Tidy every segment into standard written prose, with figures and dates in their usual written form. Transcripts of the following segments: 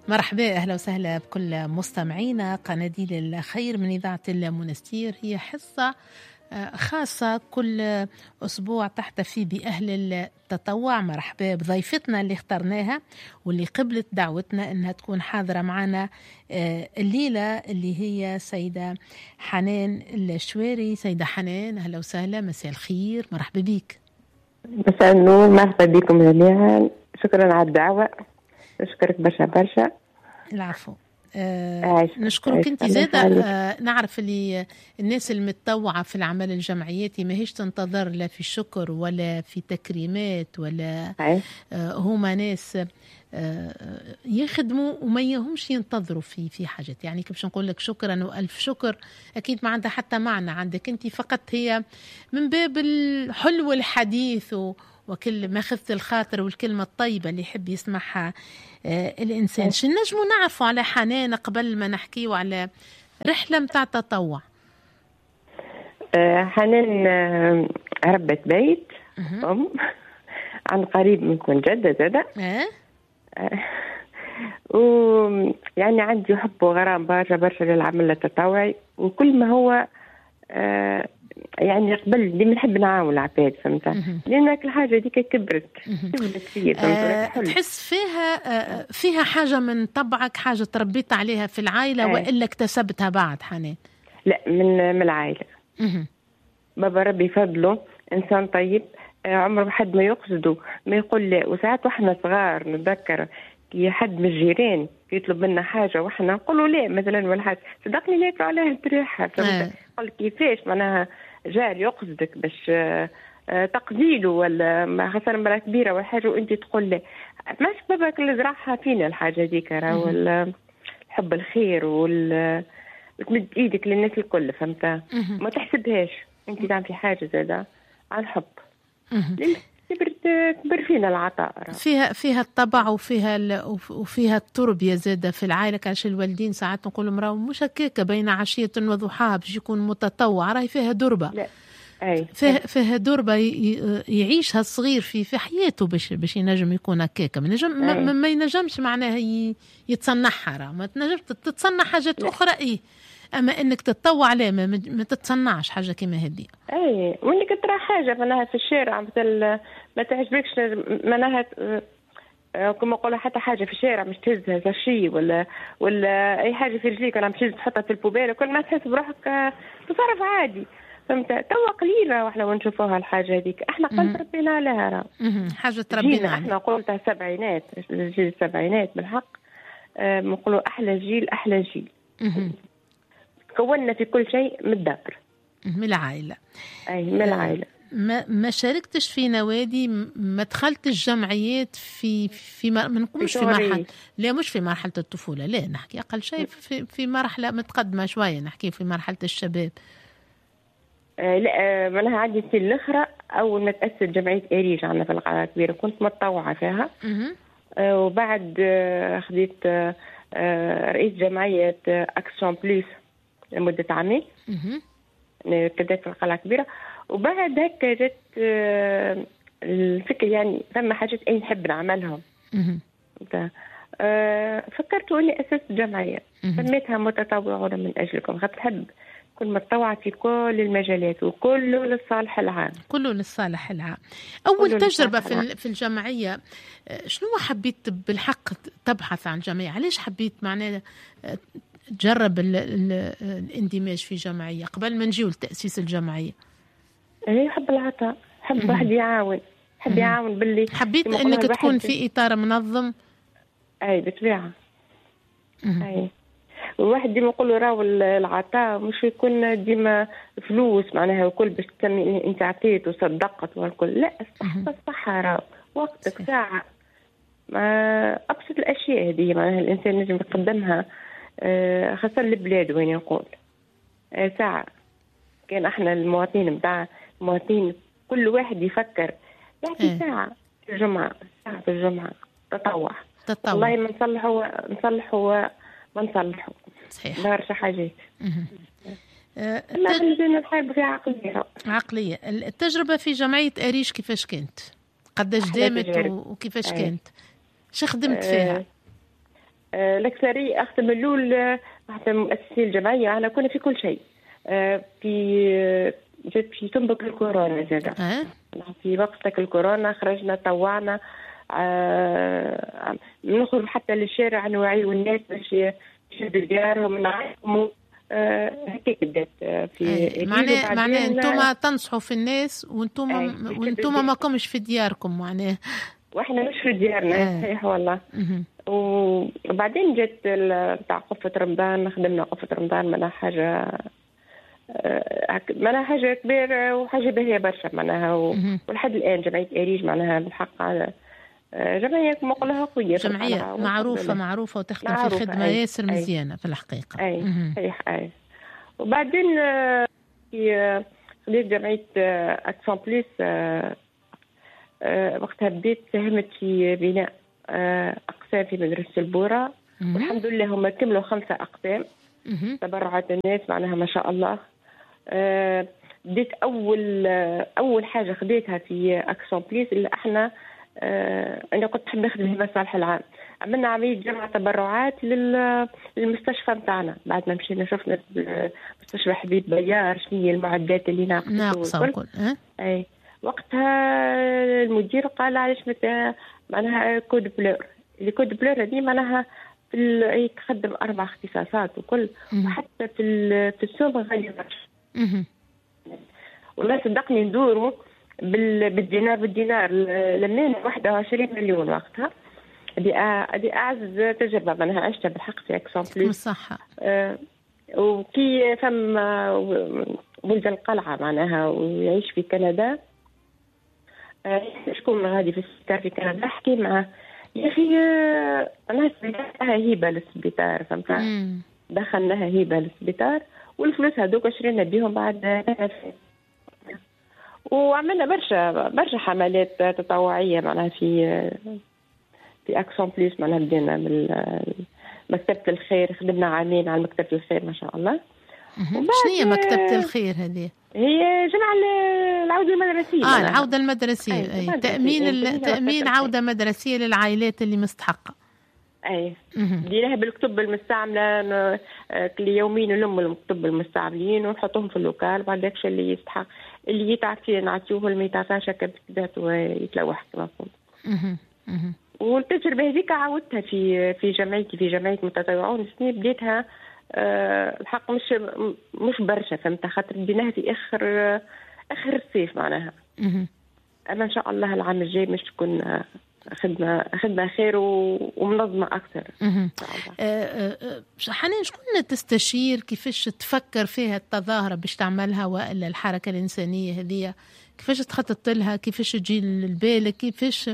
مرحبا، أهلا وسهلا بكل مستمعينا قناديل الخير من إذاعة المنستير. هي حصة خاصة كل أسبوع تحتفي بأهل التطوع. مرحبا بضيفتنا اللي اخترناها واللي قبلت دعوتنا أنها تكون حاضرة معنا الليلة، اللي هي سيدة حنان الشواري. سيدة حنان، أهلا وسهلا، مساء الخير، مرحبا بيك. مساء النور، مرحبا بكم جميعا، شكرا على الدعوة، نشكرك برشا. العفو. نشكرك انت زادة. نعرف اللي الناس المتطوعة في العمل الجمعياتي ما هيش تنتظر لا في شكر ولا في تكريمات ولا هما ناس يخدموا وما يهمش ينتظروا في حاجات. يعني كيفاش نقول لك شكرا وألف شكر أكيد ما عندها حتى معنى عندك انت، فقط هي من باب الحلو الحديث وكل ما خذت الخاطر والكلمة الطيبة اللي يحب يسمعها الإنسان. شو نجموا نعرفوا على حنان قبل ما نحكيوا على رحلة متاع تطوع؟ حنان ربة بيت عن قريب منكم جدة زادة. ويعني عندي حب وغرام برشا للعمل التطوعي، وكل ما هو يعني قبل اللي بنحب نعاون العباد، فهمت؟ لأن الحاجة دي كبرت كثير، تحس فيها حاجة من طبعك، حاجة تربيت عليها في العائلة وإلا اكتسبتها بعد حنان؟ لا، من العائلة. بابا ربي فضله إنسان طيب، عمره حد ما يقصده ما يقول لا. وساعات واحنا صغار نتذكر كي حد من الجيران يطلب منا حاجة واحنا نقولوا لا مثلا، ولا حاجة صدقني ناكلوا عليها التريحة، قال كيفاش معناها جار يقصدك باش تقزيله ولا خاصة مرة كبيرة ولا حاجة وانت تقول لا. ماش باباك اللي زرعها فينا الحاجة ديك، ولا حب الخير وتمد ايدك للناس الكل، فهمت؟ ما تحسبهاش انت تعمل في حاجة زادة عن حب. كبر فينا العطاء، فيها الطبع وفيها التربية زادة في العائلة. كاش الوالدين ساعات نقول مراه مش هكاكا بين عشية وضحاها باش يكون متطوع، راهي فيها دربة. لا. فيها دربة يعيشها الصغير في حياته باش ينجم يكون هكاكا. ما ينجمش معناها يتصنعها، ما تنجمش تتصنع حاجات أخرى. اما انك تتطوع لا، ما تتصنعش حاجه كما هذه. وانك ترى حاجه معناها في الشارع مثل ما تعجبكش معناها كما نقولوا حتى حاجه في الشارع مش تهزها زشي ولا اي حاجه في رجليك ولا مش تحطها في البوبيله، كل ما تحس بروحك تصرف عادي، فهمت؟ توا قليله واحنا ونشوفوها الحاجه هذيك. احنا قلت تربينا عليها، حاجه تربينا عليها. احنا قلتها السبعينات، جيل السبعينات بالحق. نقولوا احلى جيل كوننا في كل شيء من الدار، من العائلة. من العائلة. ما شاركتش في نوادي، ما دخلتش جمعيات مش في مرحلة، لا مش في مرحلة الطفولة، لا نحكي أقل شيء في مرحلة متقدمة شوية، نحكي في مرحلة الشباب. لا، منها عندي في الأخرى أول ما تأسست جمعية إريج عندنا في القلعة الكبيرة كنت متطوعة فيها. وبعد خديت رئيس جمعية أكسيون بليس لمدة عامين كذلك في القلعة الكبيرة. وبعد هيك جت الفكرة، يعني ثم حاجات أي نحب نعملهم. فكرت أني أسست جمعية سميتها متطوعون من أجلكم، خاطر نحب كل متطوعة في كل المجالات وكله للصالح العام. كله للصالح العام. أول تجربة في الجمعية شنو حبيت بالحق تبحث عن جمعية؟ علاش حبيت معناه تجرب الاندماج في جمعية قبل ما نجيو لتأسيس الجمعية؟ حب العطاء، حب واحد يعاون، حب يعاون باللي حبيت انك تكون في اطار منظم. بالطبيعة. والواحد ديما يقول راهو العطاء مش يكون ديما فلوس معناها وكل باش تسمي انت عطيت وصدقت والكل، لا، الصحة راهو وقتك ساعة، ما ابسط الاشياء هذه معناها الانسان لازم يقدمها، خاصة البلاد وين يقول ساعة. كان احنا المواطنين متاع المواطنين كل واحد يفكر يعطي ساعة في الجمعة، ساعة في الجمعة تطوع. والله ما نصلحوا ما نصلحوا برشا حاجات. لا لازم نحارب فيها عقلية. التجربة في جمعية أريج كيفاش كانت؟ قداش دامت وكيفاش كانت؟ شو خدمت فيها؟ الأكثرية أخذ من الأول حتى مؤسسي الجمعية أنا كنا في كل شيء. في جت في تنبك الكورونا زاد في وقتك الكورونا خرجنا طوعنا نخرج حتى للشارع نوعيوا الناس باش يشدوا ديارهم نعرفهم هيك بدات في معناه انتم تنصحوا في الناس وانتم ما كمش في دياركم معناه واحنا مش في ديارنا صحيح والله. وبعدين جت بتاع قفة رمضان خدمنا قفة رمضان معناها حاجة كبيرة وحاجة باهية برشا معناها ولحد الآن جمعية أريج معناها بالحق على جمعية مقلها قوية جمعية معروفة وتخدم في خدمة ياسر مزيانة في الحقيقة. صحيح وبعدين في خديت جمعية أكسون بليس وقتها بديت ساهمت في بناء أقسام في مدرسة البورة والحمد لله هم كملوا 5 أقسام تبرعت الناس معناها ما شاء الله. بديت أول حاجة خديتها في أكسون بليس اللي احنا أنا كنت أحب نخدم في المصالح العام. عملنا عملية جمع تبرعات للمستشفى متاعنا بعد ما مشينا شفنا مستشفى حبيب بيار شنو هي المعدات اللي ناقصة وكل أي وقتها المدير قال علاش معناها كود بلور اللي كود بلور هذه معناها هي تخدم 4 اختصاصات وكل وحتى في السوق غالية برشا. والله صدقني ندوروا بالدينار لمينا 21 مليون وقتها. هذه أعز تجربة معناها عشتها بالحق في أكسون بليس. صح. وكي فم ولد القلعة معناها ويعيش في كندا شكون غادي في السبيطار في كندا أحكي معه يا أخي أنا لها هيبة للسبيطار فهمت دخلناها هيبة للسبيطار والفلوس هذوك شرينا بيهم بعد وعملنا برشا حملات تطوعية معناها في أكسون بليس معناها بدينا من مكتبة الخير خدمنا عامين على مكتبة الخير ما شاء الله. شنو هي مكتبة الخير هذه؟ هي جمع العودة المدرسية. العودة المدرسية تأمين عودة مدرسية للعائلات اللي مستحقة. ديناها بالكتب المستعملة كل يومين نلم الكتب المستعملين ونحطهم في اللوكال بعد ذاك اللي يستحق اللي يتعفي نعطيوه اللي ما يتعفاش هكا ويتلوح كما قلت. والتجربة هذيك عاودتها في جمعيتي في جمعية متطوعون سنين بديتها الحق مش برشا فهمت خاطر بديناها في اخر الصيف معناها. اما ان شاء الله العام الجاي مش تكون خدمة خير ومنظمة أكثر. حنين شكون تستشير كيفاش تفكر فيها التظاهرة باش تعملها وإلا الحركة الإنسانية هذه كيفاش تخطط لها كيفاش تجي لبالك كيفاش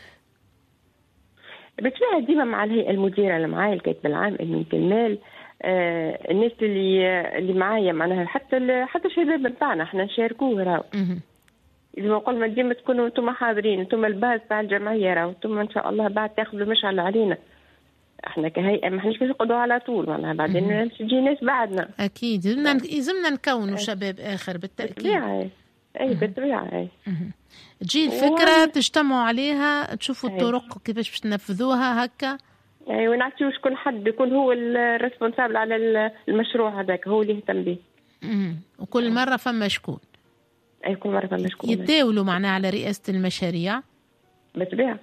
بتلاقي ديما مع الهيئة المديرة اللي معايا الكاتب العام أمين كمال الناس اللي معايا معناها حتى الشباب بتاعنا احنا نشاركوه راهو. إذا ما قلنا ديما تكونوا أنتم حاضرين أنتم الباز تاع الجمعية راهو أنتم إن شاء الله بعد تاخذوا مشعل علينا احنا كهيئة ما احناش باش نقعدوا على طول معناها بعدين تجي ناس بعدنا. أكيد يلزمنا نكونوا شباب آخر بالتأكيد. بالطبيعة تجي الفكرة تجتمعوا عليها تشوفوا الطرق كيفاش باش تنفذوها هكا. ونعطيو شكون حد يكون هو الريسبونسابل على المشروع هذاك هو اللي يهتم به. وكل مرة فما شكون. كل مرة فما شكون. يتداولوا معنا على رئاسة المشاريع. بالطبيعة.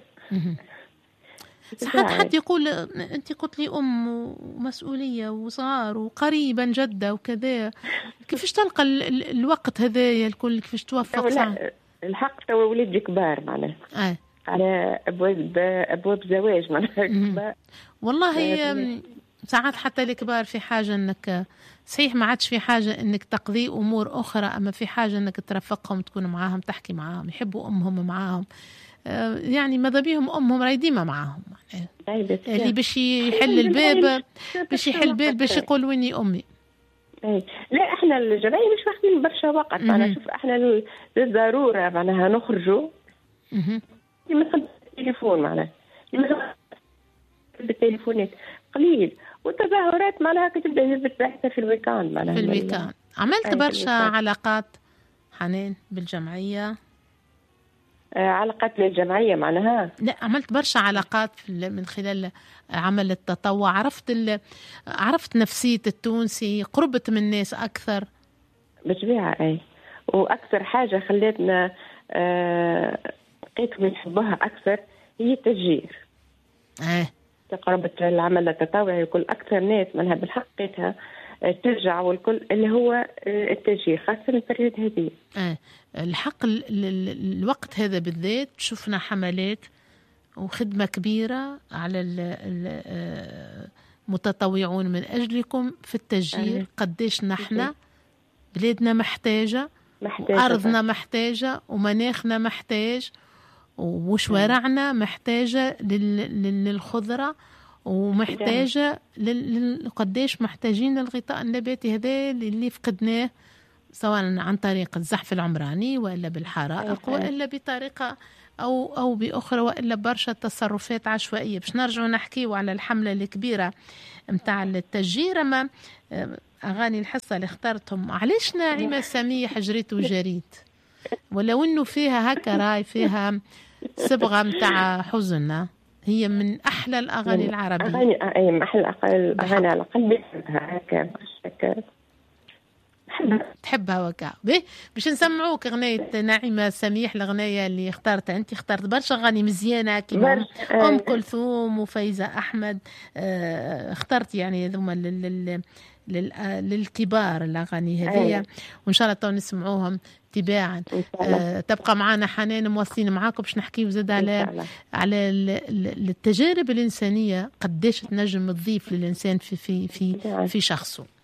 حد يقول أنت قلت لي أم ومسؤولية وصغار وقريبا جدة وكذا كيفاش تلقى الوقت هذايا الكل كيفاش توفق صح؟ الحق توا ولادي كبار معناها. على أبواب زواج معناها. والله ساعات حتى الكبار في حاجة أنك صحيح ما عادش في حاجة أنك تقضي أمور أخرى أما في حاجة أنك ترفقهم تكون معاهم تحكي معاهم يحبوا أمهم معاهم يعني ماذا بيهم أمهم راي ديما معاهم اللي باش يحل الباب باش يقول ويني أمي. لا احنا الجمعية مش واخدين برشا وقت أنا شوف احنا للضرورة معناها نخرجوا مثلا التليفون معناها بالتليفونات قليل والتظاهرات معناها كتبدا بتبحث في الويكاند معناها في الويكاند عملت برشا علاقات حنين بالجمعية. علاقات الجمعية معناها. لا، عملت برشا علاقات من خلال عمل التطوع. عرفت نفسية التونسي، قربت من الناس أكثر بطبيعة. أي وأكثر حاجة خلتنا لقيتهم يحبوها أكثر هي التشجير. تقربت العمل التطوعي وكل أكثر ناس منها بالحق لقيتها ترجع، والكل اللي هو التشجير خاصة البريود هذه. الحق الوقت هذا بالذات شفنا حملات وخدمة كبيرة على المتطوعون من أجلكم في التشجير. قديش نحن بلادنا محتاجة وأرضنا محتاجة ومناخنا محتاج وشوارعنا محتاجة للخضرة ومحتاجة قديش محتاجين للغطاء النباتي هذا اللي فقدناه، سواء عن طريق الزحف العمراني وإلا بالحرائق وإلا بطريقة أو بأخرى وإلا برشا تصرفات عشوائية. باش نرجع نحكيو على الحملة الكبيرة متاع التشجير. أما أغاني الحصة اللي اخترتهم علاش ناعمة سميح جريت وجريت، ولو إنه فيها هكا راي فيها صبغة متاع حزن، هي من أحلى الأغاني العربية. أي أحلى الأغاني على قلبي هكا. تحبها وكا. باش نسمعوك أغنية ناعمة سميح، الأغنية اللي اخترتها أنت. اخترت برشا أغاني مزيانة كيما أم كلثوم وفايزة أحمد. اخترت يعني ذوما للكبار الأغاني هذه، وإن شاء الله تو نسمعوهم تباعا. تبقى معنا حنان، مواصلين معاكم باش نحكيو زاد على التجارب الإنسانية قديش تنجم تضيف للإنسان في شخصه.